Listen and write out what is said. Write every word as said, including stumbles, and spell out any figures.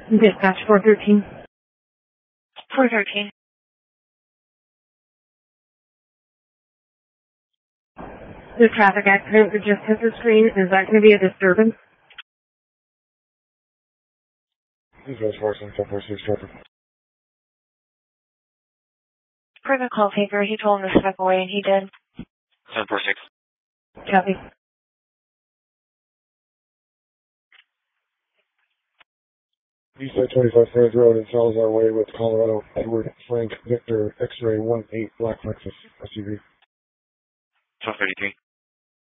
Dispatch four thirteen. four thirteen. The traffic accident that just hit the screen, is that going to be a disturbance? Dispatch four six traffic. Private call taker, he told him to step away and he did. seven four six. Copy. Eastside twenty-five Franz Road in Salazar Way with Colorado, Edward Frank Victor X-ray one eight Black Lexus S U V. twelve thirty-three.